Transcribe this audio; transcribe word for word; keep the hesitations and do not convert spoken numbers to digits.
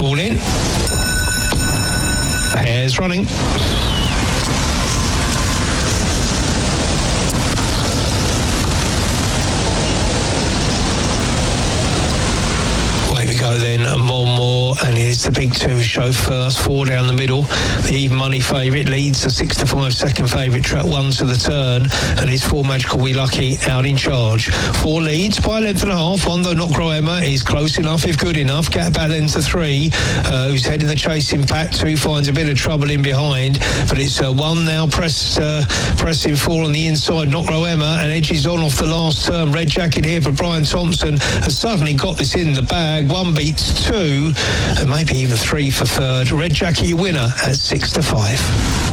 All in. Hair's running. Away we go then, more and more, and here's the big two show first, four down the middle. The even money favourite leads the six to five second favourite, track one to the turn, and his four Magical We Lucky out in charge. Four leads by a length and a half. One though not Groema is close enough if good enough. Gap back then to three, uh, who's heading the chasing pack. Two finds a bit of trouble in behind, but it's uh, one now press, uh, pressing four on the inside, not Groema, and edges on off the last turn. Red Jacket here for Brian Thompson has suddenly got this in the bag. One beats two, and maybe even three for third. Red Jacket, your winner at six to five.